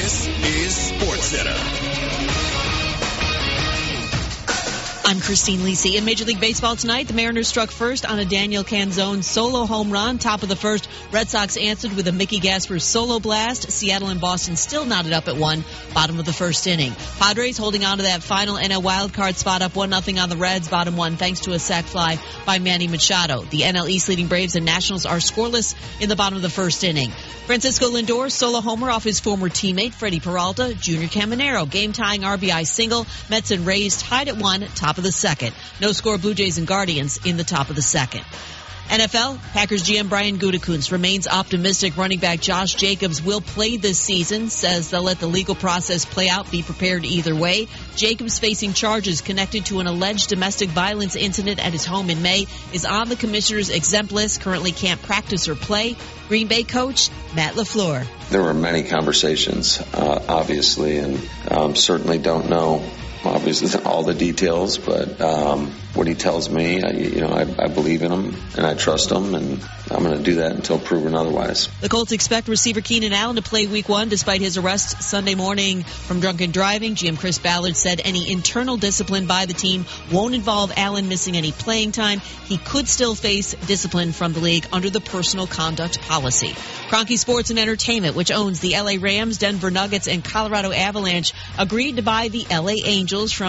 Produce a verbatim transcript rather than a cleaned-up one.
This is SportsCenter. I'm Christine Lisi. In Major League Baseball tonight, the Mariners struck first on a Daniel Canzone solo home run. Top of the first, Red Sox answered with a Mickey Gasper solo blast. Seattle and Boston still knotted up at one. Bottom of the first inning. Padres holding on to that final N L wildcard spot, up one nothing on the Reds. Bottom one thanks to a sac fly by Manny Machado. The N L East leading Braves and Nationals are scoreless in the bottom of the first inning. Francisco Lindor solo homer off his former teammate Freddie Peralta. Junior Caminero game-tying R B I single. Mets and Rays tied at one. Top of the second. No score Blue Jays and Guardians in the top of the second. N F L, Packers G M Brian Gutekunst remains optimistic running back Josh Jacobs will play this season, says they'll let the legal process play out, be prepared either way. Jacobs, facing charges connected to an alleged domestic violence incident at his home in May, is on the commissioner's exempt list, currently can't practice or play. Green Bay coach Matt LaFleur. There were many conversations, uh, obviously, and um, certainly don't know obviously all the details, but um, what he tells me, I, you know, I, I believe in him and I trust him, and I'm going to do that until proven otherwise. The Colts expect receiver Keenan Allen to play week one despite his arrest Sunday morning from drunken driving. G M Chris Ballard said any internal discipline by the team won't involve Allen missing any playing time. He could still face discipline from the league under the personal conduct policy. Kroenke Sports and Entertainment, which owns the L A Rams, Denver Nuggets, and Colorado Avalanche, agreed to buy the L A Angels from